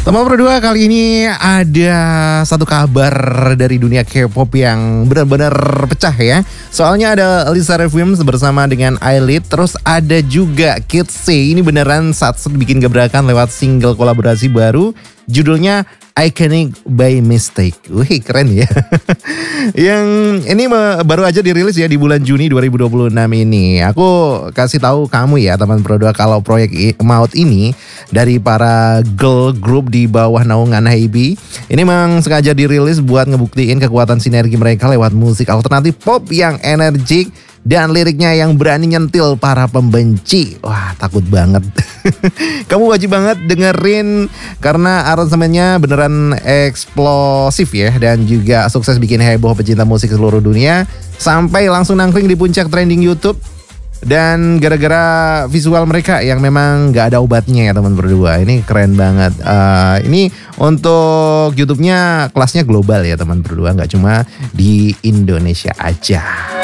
Teman berdua, kali ini ada satu kabar dari dunia K-pop yang benar-benar pecah ya. Soalnya ada Lisa Revims bersama dengan Eyelid, terus ada juga Kid C. Ini beneran satu bikin gebrakan lewat single kolaborasi baru, judulnya Iconic by Mistake. Wih, keren ya. Yang ini baru aja dirilis ya di bulan Juni 2026 ini. Aku kasih tahu kamu ya teman berdua, kalau proyek Maut ini dari para girl group di bawah naungan HYBE ini memang sengaja dirilis buat ngebuktiin kekuatan sinergi mereka lewat musik alternatif pop yang energik dan liriknya yang berani nyentil para pembenci. Wah, takut banget. Kamu wajib banget dengerin karena aransemennya beneran eksplosif ya, dan juga sukses bikin heboh pecinta musik seluruh dunia sampai langsung nangkring di puncak trending YouTube. Dan gara-gara visual mereka yang memang gak ada obatnya ya teman berdua. Ini keren banget. Ini untuk YouTube-nya kelasnya global ya teman berdua, gak cuma di Indonesia aja.